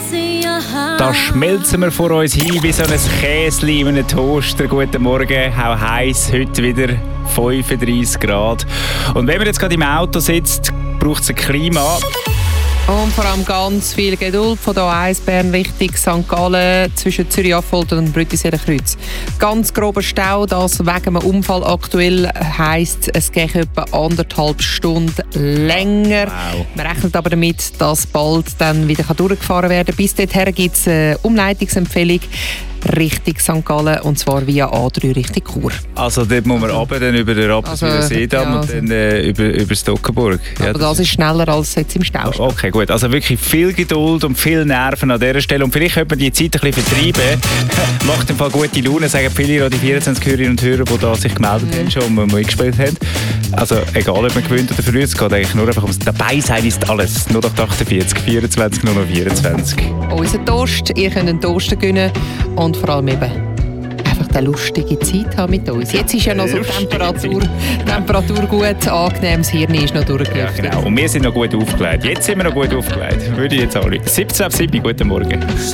Da schmelzen wir vor uns hin wie so ein Käsli in einem Toaster. Guten Morgen, auch heiß, heute wieder 35 Grad. Und wenn man jetzt gerade im Auto sitzt, braucht es ein Klima. Und vor allem ganz viel Geduld von der A1 Bern Richtung St. Gallen zwischen Zürich-Affolter und Brüttisellen-Kreuz. Ganz grober Stau, das wegen einem Unfall aktuell heisst, es geht etwa 1,5 Stunden länger. Wow. Man rechnet aber damit, dass bald dann wieder durchgefahren werden kann. Bis dorthin gibt es eine Umleitungsempfehlung Richtung St. Gallen, und zwar via A3 Richtung Chur. Also dort muss man runter, dann über den Rapperswiller Seedamm und dann über Stockenburg. Ja, aber das ist schneller als jetzt im Stau. Okay, gut. Also wirklich viel Geduld und viel Nerven an dieser Stelle. Und vielleicht könnte man die Zeit ein bisschen vertreiben. Macht im Fall gute Laune, sagen viele die 24 Hörerinnen und Hörer, die da sich gemeldet haben schon und mitgespielt haben. Also egal, ob man gewinnt oder verliert, es geht eigentlich nur einfach ums Dabeisein ist alles. 0848 24 024. Unser Toast, ihr könnt einen Toast gönnen und vor allem eben einfach eine lustige Zeit haben mit uns. Jetzt ist ja noch so Temperatur gut, angenehm, das Hirn ist noch durchgelüftet. Ja, genau. Und wir sind noch gut aufgelegt. Jetzt sind wir noch gut aufgelegt. Würde ich jetzt alle. 17 ab 7, guten Morgen.